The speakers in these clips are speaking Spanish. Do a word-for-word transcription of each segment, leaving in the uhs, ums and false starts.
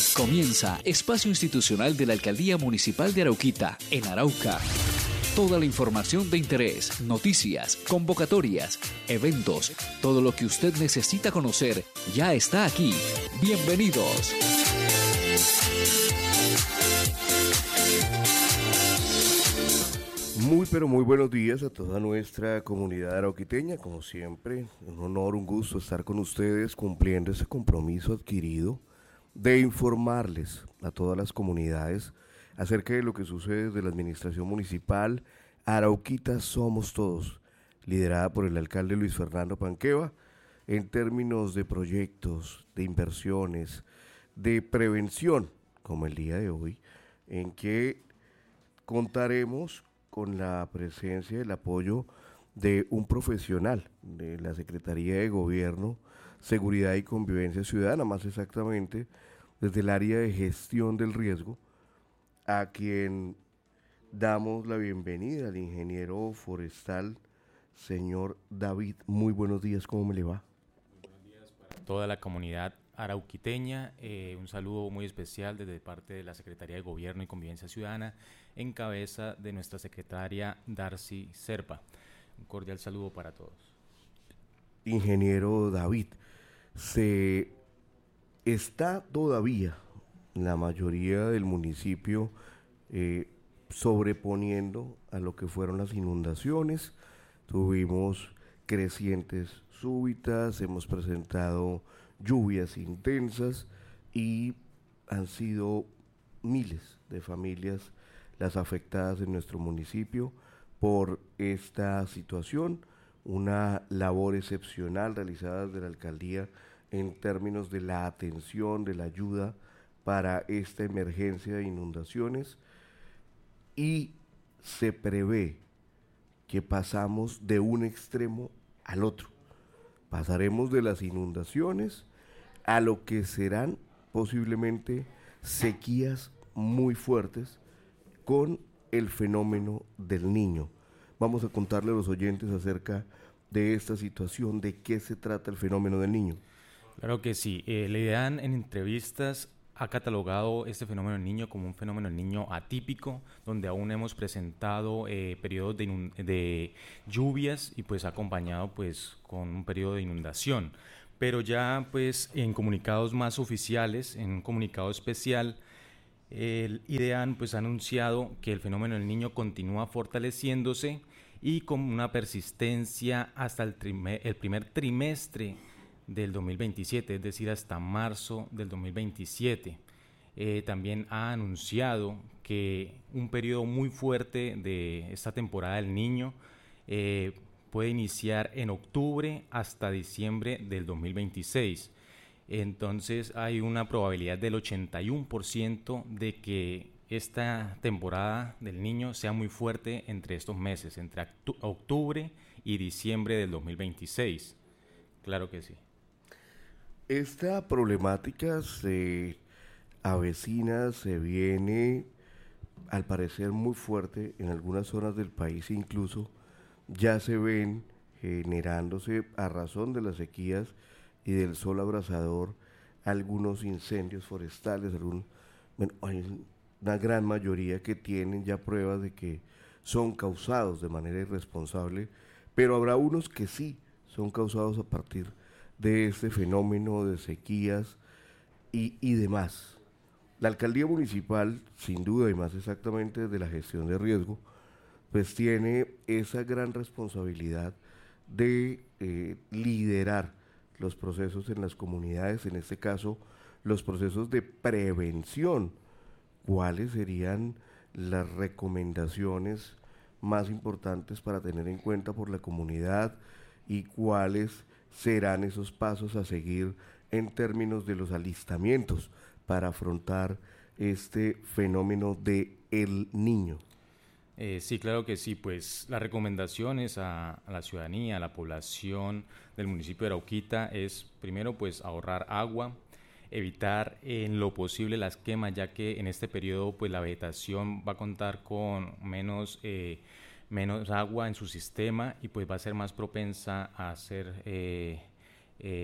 Comienza Espacio Institucional de la Alcaldía Municipal de Arauquita, en Arauca. Toda la información de interés, noticias, convocatorias, eventos, todo lo que usted necesita conocer ya está aquí. Bienvenidos. Muy pero muy buenos días a toda nuestra comunidad arauquiteña. Como siempre, un honor, un gusto estar con ustedes cumpliendo ese compromiso adquirido de informarles a todas las comunidades acerca de lo que sucede desde la administración municipal. Arauquita somos todos, liderada por el alcalde Luis Fernando Panqueva, en términos de proyectos, de inversiones, de prevención, como el día de hoy, en que contaremos con la presencia y el apoyo de un profesional de la Secretaría de Gobierno, Seguridad y Convivencia Ciudadana, más exactamente desde el área de gestión del riesgo, a quien damos la bienvenida al ingeniero forestal, señor David. Muy buenos días, ¿cómo me le va? Muy buenos días para toda la comunidad arauquiteña, eh, un saludo muy especial desde parte de la Secretaría de Gobierno y Convivencia Ciudadana, en cabeza de nuestra secretaria Darcy Serpa. Un cordial saludo para todos. Ingeniero David, se está todavía la mayoría del municipio eh, sobreponiendo a lo que fueron las inundaciones. Tuvimos crecientes súbitas, hemos presentado lluvias intensas y han sido miles de familias las afectadas en nuestro municipio por esta situación. Una labor excepcional realizada desde la alcaldía en términos de la atención, de la ayuda para esta emergencia de inundaciones, y se prevé que pasamos de un extremo al otro. Pasaremos de las inundaciones a lo que serán posiblemente sequías muy fuertes con el fenómeno del Niño. Vamos a contarle a los oyentes acerca de esta situación, de qué se trata el fenómeno del Niño. Claro que sí. Eh, la IDEAN en entrevistas ha catalogado este fenómeno del Niño como un fenómeno del Niño atípico, donde aún hemos presentado eh, periodos de, inund- de lluvias y pues acompañado pues con un periodo de inundación. Pero ya pues en comunicados más oficiales, en un comunicado especial, el IDEAN pues ha anunciado que el fenómeno del Niño continúa fortaleciéndose y con una persistencia hasta el, trime- el primer trimestre del dos mil veintisiete, es decir, hasta marzo del dos mil veintisiete. Eh, también ha anunciado que un periodo muy fuerte de esta temporada del Niño eh, puede iniciar en octubre hasta diciembre del dos mil veintiséis. Entonces hay una probabilidad del ochenta y uno por ciento de que esta temporada del Niño sea muy fuerte entre estos meses, entre octubre y diciembre del dos mil veintiséis. Claro que sí. Esta problemática se avecina, se viene al parecer muy fuerte en algunas zonas del país, incluso ya se ven generándose a razón de las sequías y del sol abrasador algunos incendios forestales. Algún, bueno, hay una gran mayoría que tienen ya pruebas de que son causados de manera irresponsable, pero habrá unos que sí son causados a partir de este fenómeno de sequías y, y demás. La alcaldía municipal, sin duda, y más exactamente de la gestión de riesgo, pues tiene esa gran responsabilidad de eh, liderar los procesos en las comunidades, en este caso los procesos de prevención. ¿Cuáles serían las recomendaciones más importantes para tener en cuenta por la comunidad y cuáles serán esos pasos a seguir en términos de los alistamientos para afrontar este fenómeno de El Niño? Eh, sí, claro que sí, pues las recomendaciones a, a la ciudadanía, a la población del municipio de Arauquita es primero pues ahorrar agua, evitar en lo posible las quemas, ya que en este periodo pues la vegetación va a contar con menos, eh, menos agua en su sistema y pues va a ser más propensa a ser eh, eh,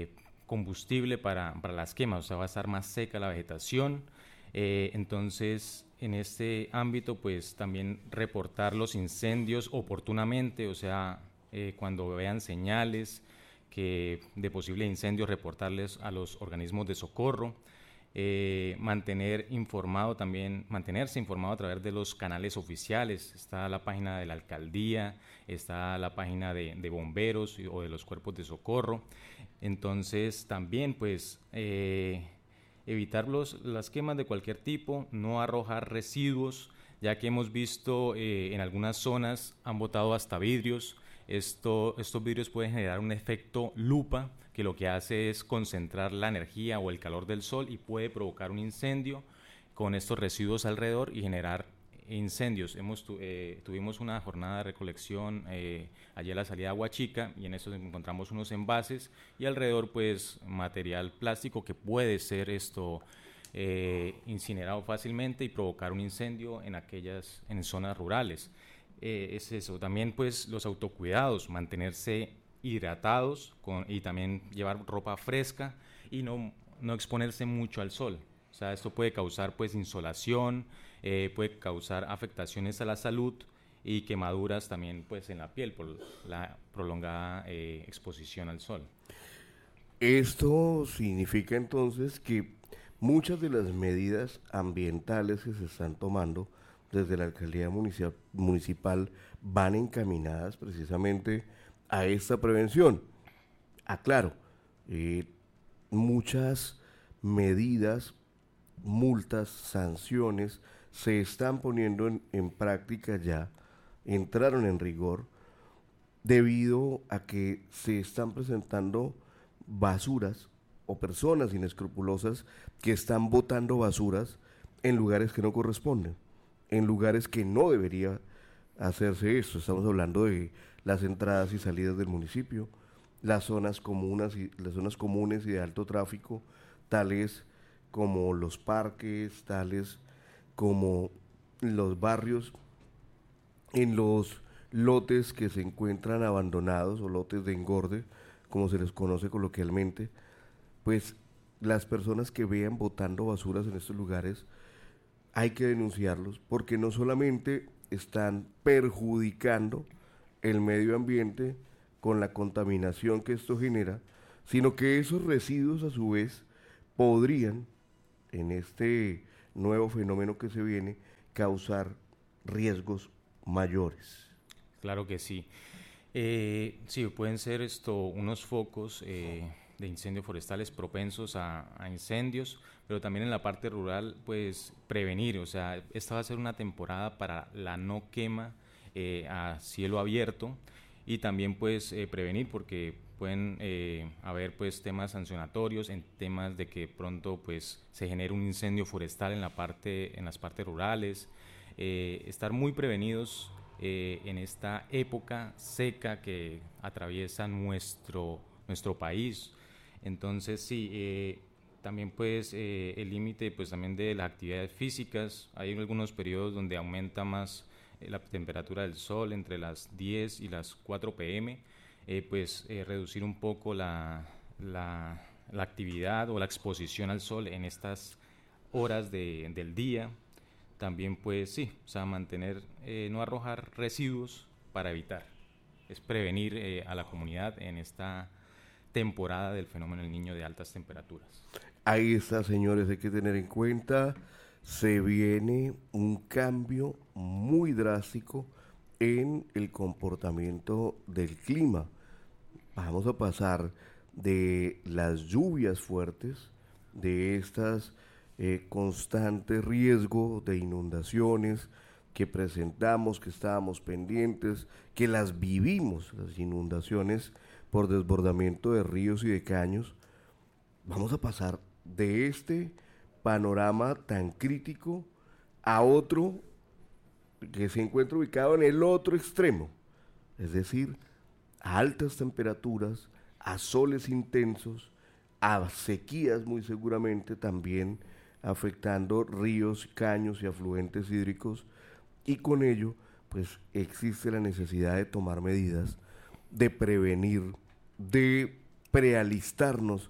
combustible para, para las quemas, o sea, va a estar más seca la vegetación. Eh, entonces, en este ámbito, pues también reportar los incendios oportunamente, o sea, eh, cuando vean señales que de posible incendio, reportarles a los organismos de socorro. Eh, mantener informado también, mantenerse informado a través de los canales oficiales. Está la página de la alcaldía, está la página de, de bomberos o de los cuerpos de socorro. Entonces también pues eh, evitar los, las quemas de cualquier tipo, no arrojar residuos, ya que hemos visto eh, en algunas zonas han botado hasta vidrios. Esto, estos vidrios pueden generar un efecto lupa, que lo que hace es concentrar la energía o el calor del sol y puede provocar un incendio con estos residuos alrededor y generar incendios. Hemos tu, eh, tuvimos una jornada de recolección eh, allí a la salida de Agua Chica, y en eso encontramos unos envases y alrededor pues material plástico que puede ser esto eh, incinerado fácilmente y provocar un incendio en aquellas en zonas rurales. Eh, es eso. También pues los autocuidados, mantenerse hidratados con, y también llevar ropa fresca y no, no exponerse mucho al sol. O sea, esto puede causar pues insolación, eh, puede causar afectaciones a la salud y quemaduras también pues en la piel por la prolongada eh, exposición al sol. Esto significa entonces que muchas de las medidas ambientales que se están tomando desde la alcaldía municipal, municipal van encaminadas precisamente a esta prevención. Aclaro, eh, muchas medidas, multas, sanciones se están poniendo en, en práctica ya, entraron en rigor, debido a que se están presentando basuras o personas inescrupulosas que están botando basuras en lugares que no corresponden, en lugares que no debería hacerse esto. Estamos hablando de las entradas y salidas del municipio, las zonas comunes y las zonas comunes y de alto tráfico, tales como los parques, tales como los barrios, en los lotes que se encuentran abandonados o lotes de engorde, como se les conoce coloquialmente. Pues las personas que vean botando basuras en estos lugares hay que denunciarlos, porque no solamente están perjudicando el medio ambiente con la contaminación que esto genera, sino que esos residuos a su vez podrían, en este nuevo fenómeno que se viene, causar riesgos mayores. Claro que sí. Eh, sí, pueden ser esto unos focos eh, de incendios forestales propensos a, a incendios, pero también en la parte rural, pues prevenir. O sea, esta va a ser una temporada para la no quema eh, a cielo abierto, y también pues eh, prevenir, porque pueden eh, haber pues temas sancionatorios en temas de que pronto pues se genere un incendio forestal en la parte en las partes rurales. Eh, estar muy prevenidos eh, en esta época seca que atraviesa nuestro nuestro país. Entonces sí, eh, también pues eh, el límite pues también de las actividades físicas. Hay algunos periodos donde aumenta más eh, la temperatura del sol entre las diez y las cuatro pe eme. Eh, pues eh, reducir un poco la, la, la actividad o la exposición al sol en estas horas de, del día. También pues sí, o sea, mantener, eh, no arrojar residuos para evitar, es prevenir eh, a la comunidad en esta temporada del fenómeno del Niño de altas temperaturas. Ahí está, señores, hay que tener en cuenta, se viene un cambio muy drástico en el comportamiento del clima. Vamos a pasar de las lluvias fuertes, de estas eh, constantes riesgos de inundaciones que presentamos, que estábamos pendientes, que las vivimos, las inundaciones por desbordamiento de ríos y de caños. Vamos a pasar de este panorama tan crítico a otro que se encuentra ubicado en el otro extremo, es decir, a altas temperaturas, a soles intensos, a sequías muy seguramente también afectando ríos, caños y afluentes hídricos, y con ello pues existe la necesidad de tomar medidas, de prevenir, de prealistarnos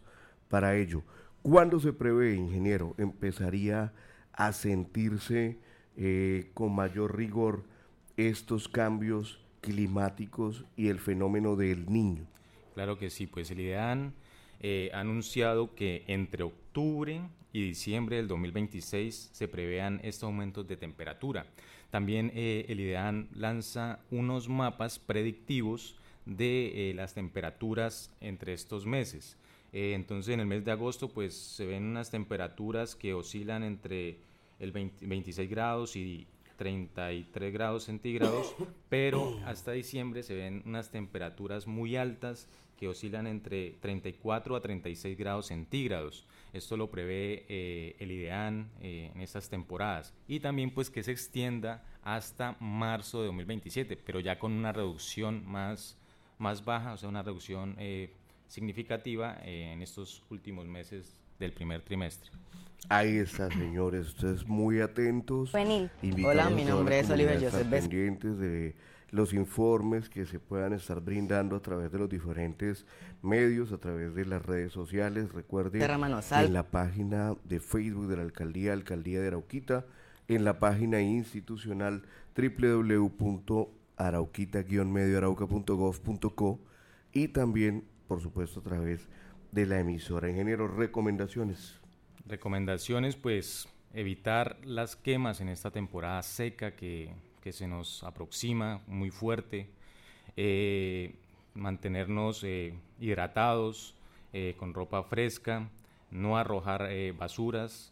para ello. ¿Cuándo se prevé, ingeniero, empezaría a sentirse eh, con mayor rigor estos cambios climáticos y el fenómeno del Niño? Claro que sí, pues el IDEAN eh, ha anunciado que entre octubre y diciembre del dos mil veintiséis se prevean estos aumentos de temperatura. También eh, el IDEAN lanza unos mapas predictivos de eh, las temperaturas entre estos meses. Eh, entonces en el mes de agosto pues se ven unas temperaturas que oscilan entre el veinte, veintiséis grados y treinta y tres grados centígrados, pero hasta diciembre se ven unas temperaturas muy altas que oscilan entre treinta y cuatro a treinta y seis grados centígrados. Esto lo prevé eh, el IDEAN eh, en estas temporadas, y también pues que se extienda hasta marzo de dos mil veintisiete, pero ya con una reducción más, más baja, o sea, una reducción eh, significativa eh, en estos últimos meses del primer trimestre. Ahí está, señores, ustedes muy atentos. Hola, mi nombre es Oliver Joseph Vez. Pendientes de los informes que se puedan estar brindando a través de los diferentes medios, a través de las redes sociales. Recuerden, en la página de Facebook de la Alcaldía, Alcaldía de Arauquita, en la página institucional doble u doble u doble u punto arauquita guion medio arauca punto gov punto co, y también, por supuesto, a través de la emisora. Ingeniero, recomendaciones. Recomendaciones, pues evitar las quemas en esta temporada seca que, que se nos aproxima muy fuerte, eh, mantenernos eh, hidratados, eh, con ropa fresca, no arrojar eh, basuras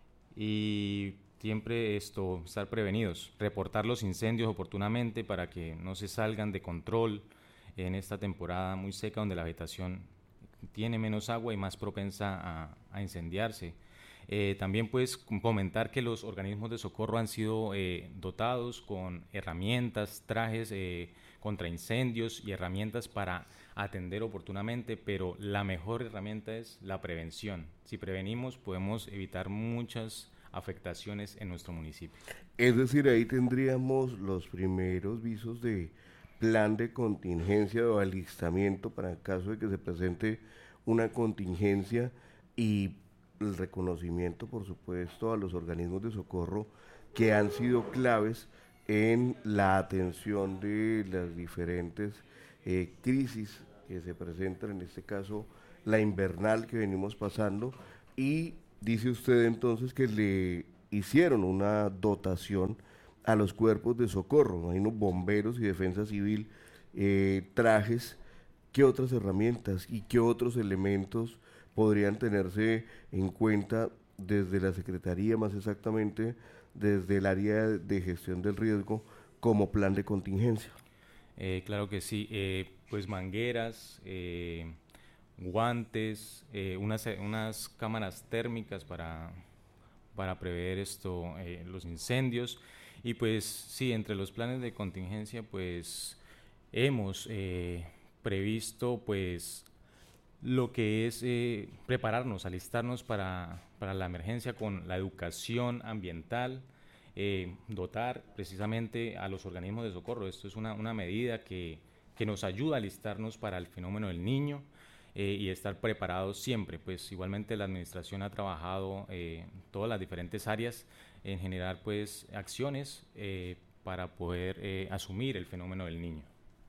y siempre esto, estar prevenidos, reportar los incendios oportunamente para que no se salgan de control en esta temporada muy seca, donde la vegetación tiene menos agua y más propensa a, a incendiarse. Eh, también pues comentar que los organismos de socorro han sido eh, dotados con herramientas, trajes eh, contra incendios y herramientas para atender oportunamente, pero la mejor herramienta es la prevención. Si prevenimos, podemos evitar muchas afectaciones en nuestro municipio. Es decir, ahí tendríamos los primeros visos de plan de contingencia o alistamiento para el caso de que se presente una contingencia, y el reconocimiento, por supuesto, a los organismos de socorro que han sido claves en la atención de las diferentes eh, crisis que se presentan, en este caso la invernal que venimos pasando. Y dice usted entonces que le hicieron una dotación a los cuerpos de socorro, hay unos bomberos y defensa civil, eh, trajes. ¿Qué otras herramientas y qué otros elementos podrían tenerse en cuenta desde la Secretaría, más exactamente desde el área de gestión del riesgo, como plan de contingencia? Eh, claro que sí, eh, pues mangueras, eh, guantes, eh, unas, unas cámaras térmicas para, para prever esto, eh, los incendios. Y pues sí, entre los planes de contingencia pues hemos eh, previsto pues lo que es eh, prepararnos, alistarnos para, para la emergencia con la educación ambiental, eh, dotar precisamente a los organismos de socorro. Esto es una, una medida que, que nos ayuda a alistarnos para el fenómeno del Niño eh, y estar preparados siempre. Pues igualmente la administración ha trabajado eh, todas las diferentes áreas en generar pues acciones eh, para poder eh, asumir el fenómeno del Niño.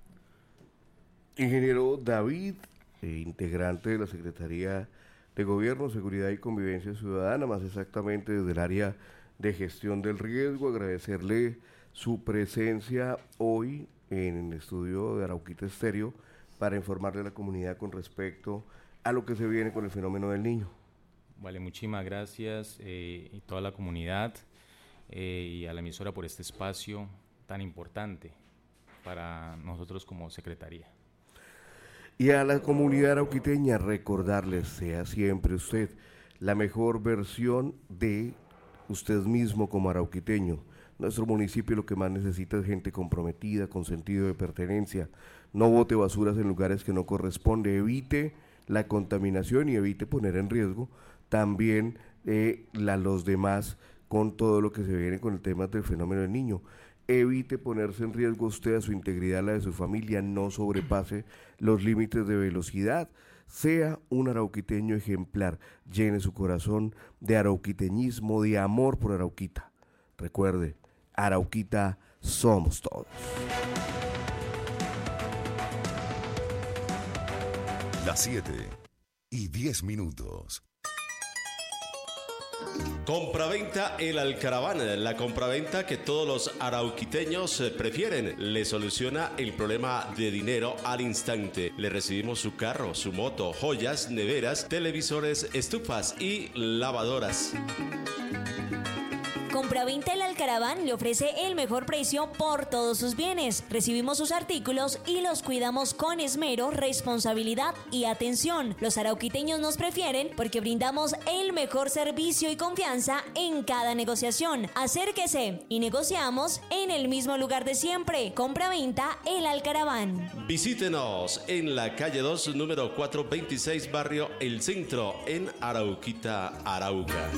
Ingeniero David, eh, integrante de la Secretaría de Gobierno, Seguridad y Convivencia Ciudadana, más exactamente desde el área de gestión del riesgo, agradecerle su presencia hoy en el estudio de Arauquita Estéreo para informarle a la comunidad con respecto a lo que se viene con el fenómeno del Niño. Vale, muchísimas gracias eh, y toda la comunidad eh, y a la emisora por este espacio tan importante para nosotros como Secretaría. Y a la comunidad arauquiteña recordarles, sea siempre usted la mejor versión de usted mismo como arauquiteño. Nuestro municipio lo que más necesita es gente comprometida, con sentido de pertenencia. No bote basuras en lugares que no corresponde, evite la contaminación y evite poner en riesgo también eh, la, los demás con todo lo que se viene con el tema del fenómeno del Niño. Evite ponerse en riesgo usted, a su integridad, la de su familia, no sobrepase los límites de velocidad. Sea un arauquiteño ejemplar, llene su corazón de arauquiteñismo, de amor por Arauquita. Recuerde, Arauquita somos todos. Las siete y diez minutos. Compraventa El Alcaraván, la compraventa que todos los arauquiteños prefieren. Le soluciona el problema de dinero al instante. Le recibimos su carro, su moto, joyas, neveras, televisores, estufas y lavadoras. Compraventa El Alcaraván le ofrece el mejor precio por todos sus bienes. Recibimos sus artículos y los cuidamos con esmero, responsabilidad y atención. Los arauquiteños nos prefieren porque brindamos el mejor servicio y confianza en cada negociación. Acérquese y negociamos en el mismo lugar de siempre. Compraventa El Alcaraván. Visítenos en la calle dos, número cuatrocientos veintiséis, barrio El Centro, en Arauquita, Arauca.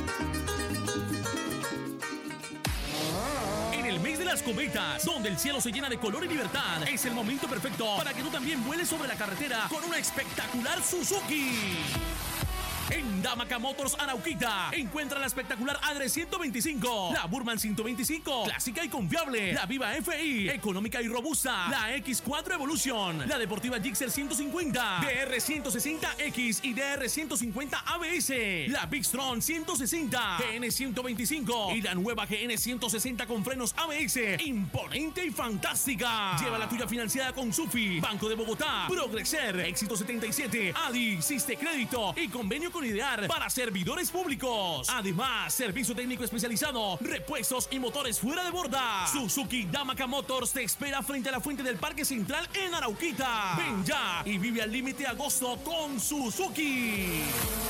El mes de las cometas, donde el cielo se llena de color y libertad, es el momento perfecto para que tú también vueles sobre la carretera con una espectacular Suzuki. En Damaca Motors Arauquita encuentra la espectacular Adre ciento veinticinco, la Burman ciento veinticinco, clásica y confiable, la Viva F I, económica y robusta, la X cuatro Evolution, la deportiva Gixxer ciento cincuenta, D R ciento sesenta X y D R ciento cincuenta A B S, la Bigstron ciento sesenta, G N ciento veinticinco y la nueva G N ciento sesenta con frenos A B S, imponente y fantástica. Lleva la tuya financiada con Sufi, Banco de Bogotá, Progreser, Éxito setenta y siete, A D I, Siste Crédito y convenio con Idear para servidores públicos. Además, servicio técnico especializado, repuestos y motores fuera de borda. Suzuki Damaca Motors te espera frente a la fuente del Parque Central en Arauquita. Ven ya y vive al límite agosto con Suzuki.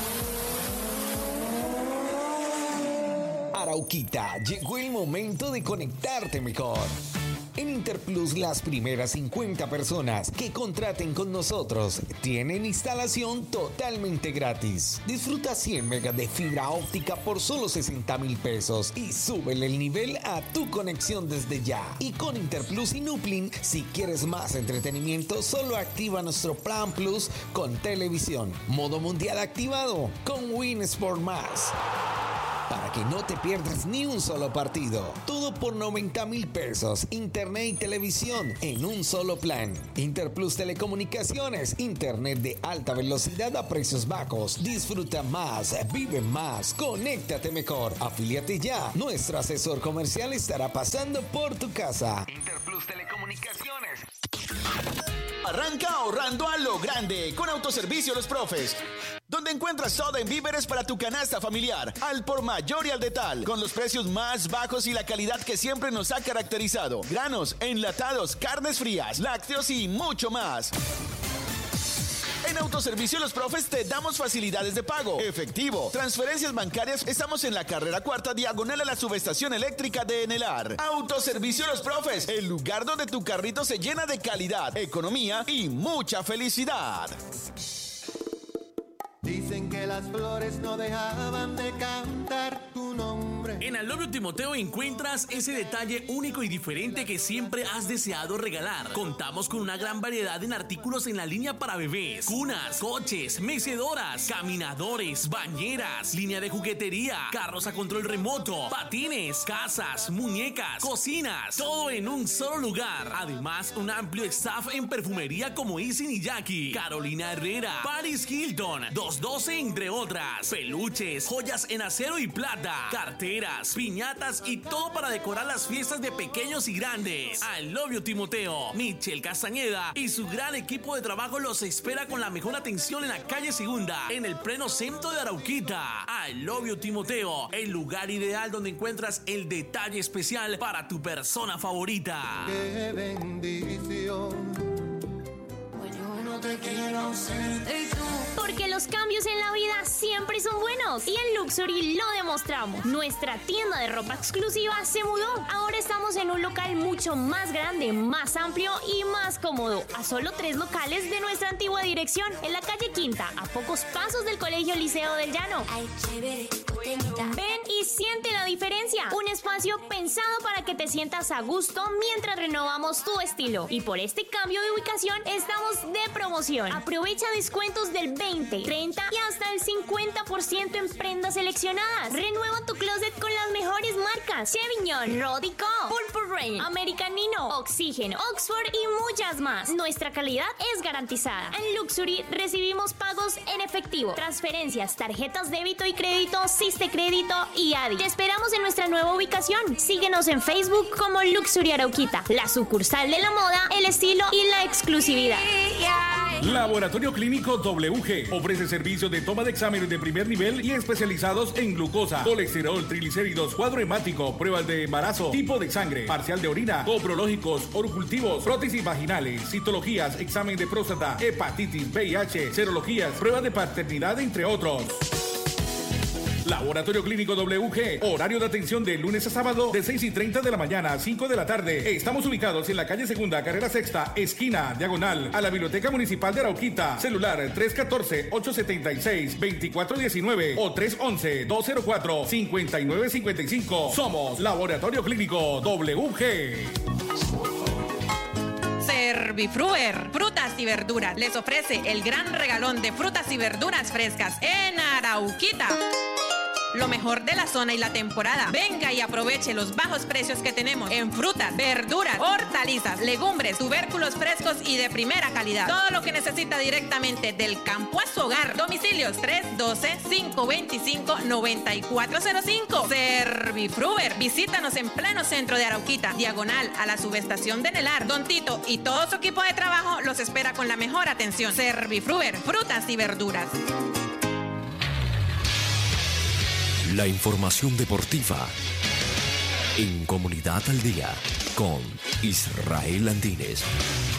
Arauquita, llegó el momento de conectarte mejor. En Interplus, las primeras cincuenta personas que contraten con nosotros tienen instalación totalmente gratis. Disfruta cien megas de fibra óptica por solo sesenta mil pesos y súbele el nivel a tu conexión desde ya. Y con Interplus y Nuplin, si quieres más entretenimiento, solo activa nuestro Plan Plus con televisión. Modo mundial activado con Win Sport Más. Para que no te pierdas ni un solo partido. Todo por noventa mil pesos. Internet y televisión en un solo plan. Interplus Telecomunicaciones. Internet de alta velocidad a precios bajos. Disfruta más. Vive más. Conéctate mejor. Afíliate ya. Nuestro asesor comercial estará pasando por tu casa. Interplus Telecomunicaciones. Arranca ahorrando a lo grande con Autoservicio Los Profes, donde encuentras todo en víveres para tu canasta familiar, al por mayor y al detal, con los precios más bajos y la calidad que siempre nos ha caracterizado. Granos, enlatados, carnes frías, lácteos y mucho más. En Autoservicio Los Profes te damos facilidades de pago, efectivo, transferencias bancarias. Estamos en la carrera cuarta, diagonal a la subestación eléctrica de Enelar. Autoservicio Los Profes, el lugar donde tu carrito se llena de calidad, economía y mucha felicidad. Dicen que las flores no dejaban de cantar tu nombre. En Alobio Timoteo encuentras ese detalle único y diferente que siempre has deseado regalar. Contamos con una gran variedad en artículos en la línea para bebés: cunas, coches, mecedoras, caminadores, bañeras, línea de juguetería, carros a control remoto, patines, casas, muñecas, cocinas, todo en un solo lugar. Además, un amplio staff en perfumería como Isin y Jackie, Carolina Herrera, Paris Hilton, dos doce, entre otras. Peluches, joyas en acero y plata, carteras, piñatas y todo para decorar las fiestas de pequeños y grandes. Alobio Timoteo, Michelle Castañeda y su gran equipo de trabajo los espera con la mejor atención en la calle Segunda, en el pleno centro de Arauquita. Alobio Timoteo, el lugar ideal donde encuentras el detalle especial para tu persona favorita. ¡Qué bendición! Te quiero ser. Porque los cambios en la vida siempre son buenos y en Luxury lo demostramos. Nuestra tienda de ropa exclusiva se mudó. Ahora estamos en un local mucho más grande, más amplio y más cómodo, a solo tres locales de nuestra antigua dirección, en la calle Quinta, a pocos pasos del Colegio Liceo del Llano. Ven y siente la diferencia. Un espacio espacio pensado para que te sientas a gusto mientras renovamos tu estilo. Y por este cambio de ubicación estamos de promoción. Aprovecha descuentos del veinte, treinta y hasta el cincuenta por ciento en prendas seleccionadas. Renueva tu closet con las mejores marcas: Chevignon, Rodico, Purple Rain, American Nino, Oxygen, Oxford y muchas más. Nuestra calidad es garantizada. En Luxury recibimos pagos en efectivo, transferencias, tarjetas débito y crédito, Siste Crédito y Adi. Te esperamos en nuestra nueva ubicación. Síguenos en Facebook como Luxury Arauquita, la sucursal de la moda, el estilo y la exclusividad. Laboratorio Clínico W G ofrece servicios de toma de exámenes de primer nivel y especializados en glucosa, colesterol, triglicéridos, cuadro hemático, pruebas de embarazo, tipo de sangre, parcial de orina, coprológicos, orocultivos, prótesis vaginales, citologías, examen de próstata, hepatitis, V I H, serologías, pruebas de paternidad, entre otros. Laboratorio Clínico W G, horario de atención de lunes a sábado de seis y treinta de la mañana a cinco de la tarde. Estamos ubicados en la calle Segunda, carrera Sexta, esquina, diagonal, a la Biblioteca Municipal de Arauquita. Celular tres uno cuatro, ocho siete seis, dos cuatro uno nueve o tres uno uno, dos cero cuatro, cinco nueve cinco cinco. Somos Laboratorio Clínico W G. Servifruer, frutas y verduras, les ofrece el gran regalón de frutas y verduras frescas en Arauquita. Lo mejor de la zona y la temporada. Venga y aproveche los bajos precios que tenemos en frutas, verduras, hortalizas, legumbres, tubérculos frescos y de primera calidad. Todo lo que necesita directamente del campo a su hogar. Domicilios tres uno dos, cinco dos cinco, nueve cuatro cero cinco. Servifruer. Visítanos en pleno centro de Arauquita, diagonal a la subestación de Nelar. Don Tito y todo su equipo de trabajo los espera con la mejor atención. Servifruer, frutas y verduras. La información deportiva en Comunidad al Día con Israel Andínez.